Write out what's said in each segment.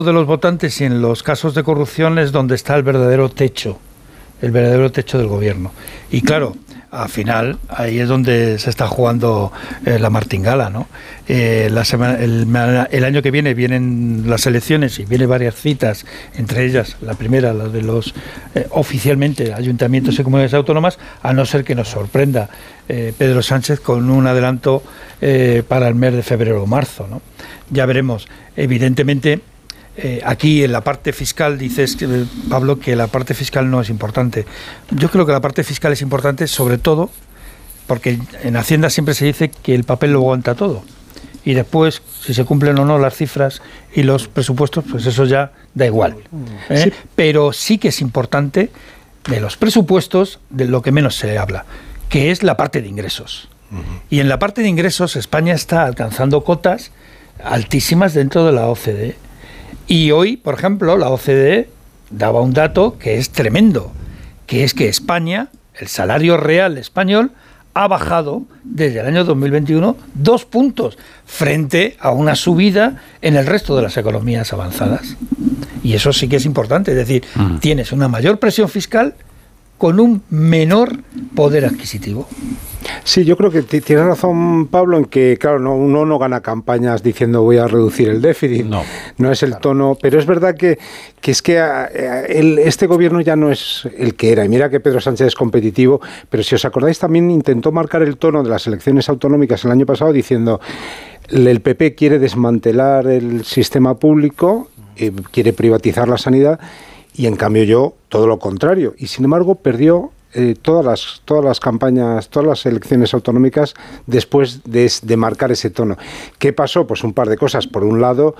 de los votantes y en los casos de corrupción es donde está el verdadero techo del gobierno. Y claro, al final ahí es donde se está jugando la martingala, ¿no? El año que vienen las elecciones y vienen varias citas, entre ellas la primera, la de los oficialmente ayuntamientos y comunidades autónomas, a no ser que nos sorprenda Pedro Sánchez con un adelanto para el mes de febrero o marzo, ¿no? Ya veremos. Evidentemente, aquí en la parte fiscal dices, Pablo, que la parte fiscal no es importante. Yo creo que la parte fiscal es importante sobre todo porque en Hacienda siempre se dice que el papel lo aguanta todo y después si se cumplen o no las cifras y los presupuestos, pues eso ya da igual, ¿eh? Sí. Pero sí que es importante de los presupuestos de lo que menos se habla, que es la parte de ingresos. Y en la parte de ingresos España está alcanzando cotas altísimas dentro de la OCDE. Y hoy, por ejemplo, la OCDE daba un dato que es tremendo, que es que España, el salario real español, ha bajado desde el año 2021 2 puntos frente a una subida en el resto de las economías avanzadas. Y eso sí que es importante, es decir, tienes una mayor presión fiscal con un menor poder adquisitivo. Sí, yo creo que tienes razón, Pablo, en que, claro, uno no gana campañas diciendo voy a reducir el déficit. No es el tono, pero es verdad que es que este gobierno ya no es el que era. Y mira que Pedro Sánchez es competitivo, pero si os acordáis también intentó marcar el tono de las elecciones autonómicas el año pasado diciendo el PP quiere desmantelar el sistema público, quiere privatizar la sanidad, y en cambio yo todo lo contrario. Y sin embargo perdió todas las campañas, todas las elecciones autonómicas después de marcar ese tono. ¿Qué pasó? Pues un par de cosas. Por un lado,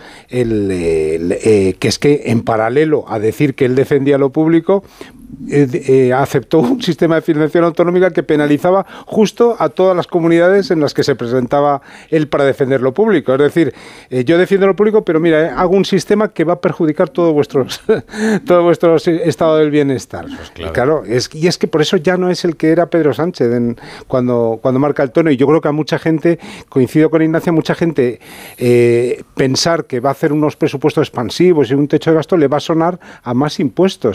que es que en paralelo a decir que él defendía lo público, aceptó un sistema de financiación autonómica que penalizaba justo a todas las comunidades en las que se presentaba él para defender lo público. Es decir, yo defiendo lo público, pero mira, hago un sistema que va a perjudicar todo vuestro estado del bienestar. Claro, es que por eso ya no es el que era Pedro Sánchez cuando marca el tono. Y yo creo que a mucha gente, coincido con Ignacia, mucha gente pensar que va a hacer unos presupuestos expansivos y un techo de gasto le va a sonar a más impuestos.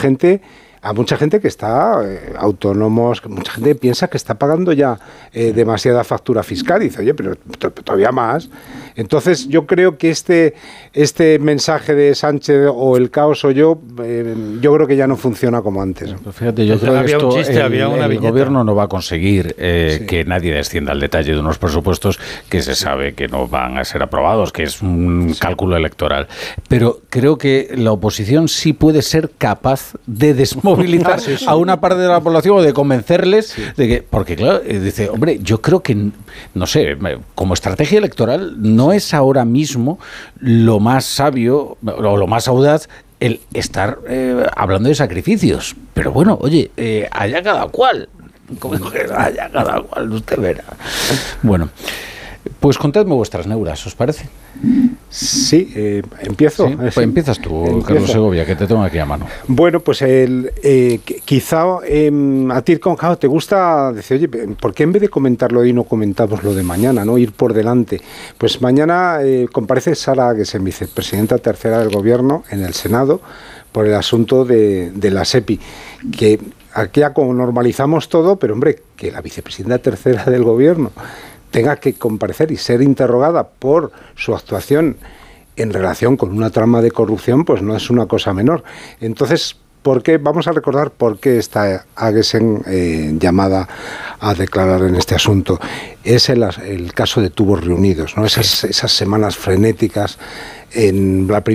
A mucha gente que está autónomos, mucha gente piensa que está pagando ya demasiada factura fiscal y dice, oye, pero todavía más. Entonces yo creo que este mensaje de Sánchez o el caos o yo creo que ya no funciona como antes. Pues fíjate, yo creo que el gobierno no va a conseguir que nadie descienda al detalle de unos presupuestos que se sabe que no van a ser aprobados, que es un cálculo electoral. Pero creo que la oposición sí puede ser capaz de desmovilizar a una parte de la población o de convencerles de que, porque claro, dice, hombre, yo creo que, no sé, como estrategia electoral no es ahora mismo lo más sabio o lo más audaz el estar hablando de sacrificios. Pero bueno, oye, allá cada cual. Allá cada cual, usted verá. Bueno, pues contadme vuestras neuras, ¿os parece? Sí, empiezo. ¿Sí? Pues empiezas tú, Carlos Segovia, que te tengo aquí a mano. Bueno, pues quizá a ti, Conjao, te gusta decir, oye, ¿por qué en vez de comentarlo hoy no comentamos lo de mañana, no ir por delante? Pues mañana comparece Sara Agesen, vicepresidenta tercera del Gobierno, en el Senado, por el asunto de la SEPI, que aquí ya como normalizamos todo, pero hombre, que la vicepresidenta tercera del Gobierno tenga que comparecer y ser interrogada por su actuación en relación con una trama de corrupción, pues no es una cosa menor. Entonces, vamos a recordar por qué está Agesen llamada a declarar en este asunto. Es el caso de Tubos Reunidos, ¿no? Esas semanas frenéticas en la primera